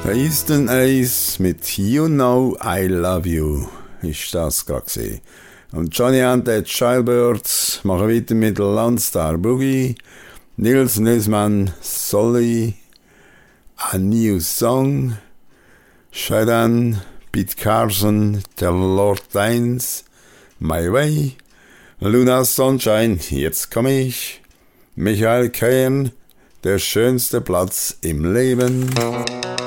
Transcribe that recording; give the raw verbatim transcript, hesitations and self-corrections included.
Easton Ace mit You Know I Love You ist das gerade gesehen. Und Johnny and the Childbirds machen weiter mit Lone Star Boogie, Nils Nilsmann, Solly, A New Song, Shadan, Pete Carson, The Lord Dines, My Way, Luna Sunshine, jetzt komme ich, Michael Caine, Der schönste Platz im Leben.